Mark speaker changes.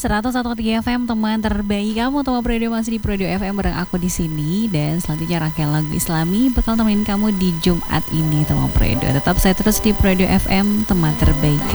Speaker 1: 101,3 FM teman terbaik kamu. Teman Prodo masih di Prodo FM bareng aku di sini, dan selanjutnya rangkaian lagu Islami bakal temenin kamu di Jumat ini teman Prodo. Tetap saya terus di Prodo FM teman terbaik.